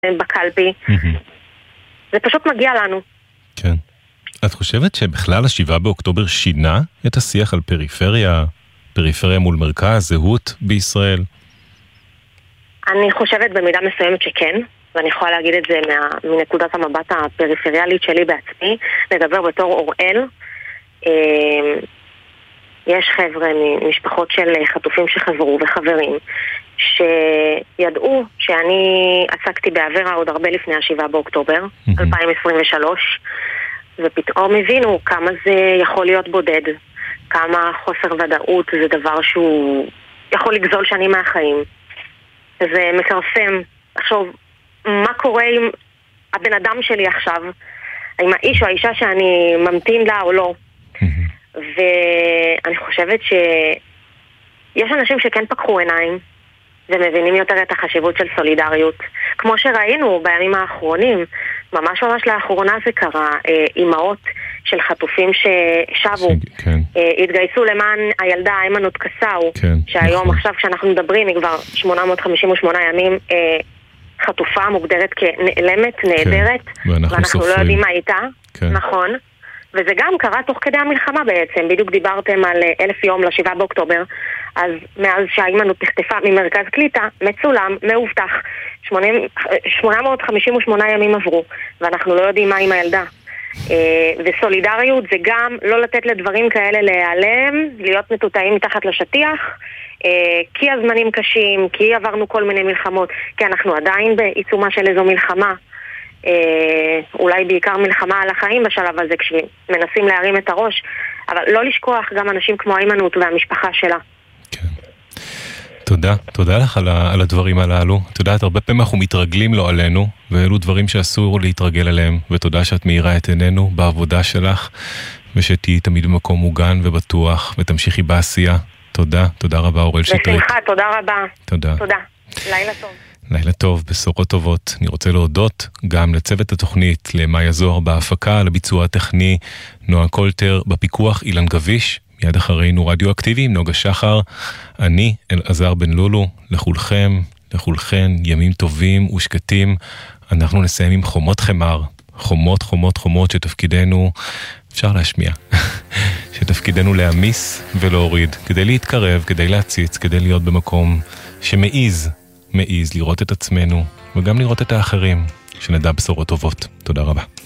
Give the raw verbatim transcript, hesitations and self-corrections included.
בקלפי. זה פשוט מגיע לנו. כן. את חושבת שבכלל השבעה באוקטובר שינה את השיח על פריפריה, פריפריה מול מרכז, זהות בישראל? אני חושבת במידה מסוימת שכן, ואני יכולה להגיד את זה מה, מנקודת המבט הפריפריאלית שלי בעצמי, לדבר בתור אוראל. יש חבר'ה ממשפחות של חטופים שחזרו וחברים, שידעו שאני עסקתי בעבירה עוד הרבה לפני השבעה באוקטובר, אלפיים עשרים ושלוש, ופתאום הבינו כמה זה יכול להיות בודד, כמה חוסר ודאות זה דבר שהוא יכול לגזול שנים מהחיים. זה מקרסם. עכשיו, מה קורה עם הבן אדם שלי עכשיו, עם האיש או האישה שאני ממתין לה או לא? ואני חושבת שיש אנשים שכן פקחו עיניים ומבינים יותר את החשיבות של סולידריות, כמו שראינו בימים האחרונים. ממש ממש לאחרונה זה קרה, אימהות של חטופים ששבו, כן. התגייסו למען הילדה איימנות קסאו, כן, שהיום נכון. עכשיו כשאנחנו מדברים היא כבר שמונה מאות חמישים ושמונה ימים חטופה, מוגדרת כנעלמת, נהדרת, כן. ואנחנו, ואנחנו לא יודעים מה איתה, כן. נכון. וזה גם קרה תוך כדי המלחמה בעצם. בדיוק דיברתם על אלף יום לשבעה באוקטובר, אז מאז שהאימנות תחטפה ממרכז קליטה, מצולם, מאובטח, שמונה מאות חמישים ושמונה ימים עברו, ואנחנו לא יודעים מה עם הילדה. וסולידריות זה גם לא לתת לדברים כאלה להיעלם, להיות מטוטאים מתחת לשטיח, כי הזמנים קשים, כי עברנו כל מיני מלחמות, כי אנחנו עדיין בעיצומה של איזו מלחמה, אולי בעיקר מלחמה על החיים בשלב הזה כשמנסים להרים את הראש, אבל לא לשכוח גם אנשים כמו האימנות והמשפחה שלה. כן. תודה, תודה לך על, על הדברים הללו. את יודעת, הרבה פעמים אנחנו מתרגלים לו עלינו, ואלו דברים שאסור להתרגל עליהם, ותודה שאת מאירה את עינינו בעבודה שלך, ושתהי תמיד במקום מוגן ובטוח, ותמשיכי בעשייה. תודה, תודה רבה אוראל שטרית. בשמחה, תודה רבה. תודה. תודה. לילה טוב. לילה טוב, בשורות טובות. אני רוצה להודות גם לצוות התוכנית, למאיה זוהר בהפקה, לביצוע הטכני, נועה קולטר, בפיקוח אילן גביש, מיד אחרינו רדיו-אקטיבי עם נוגה שחר, אני אלעזר בן לולו, לכולכם, לכולכן, ימים טובים ושקטים. אנחנו נסיים עם חומות חמר, חומות, חומות, חומות, שתפקידנו, אפשר להשמיע, שתפקידנו להמיס ולהוריד, כדי להתקרב, כדי להציץ, כדי להיות במקום שמעיז, מעיז לראות את עצמנו, וגם לראות את האחרים, שנדע בשורות טובות. תודה רבה.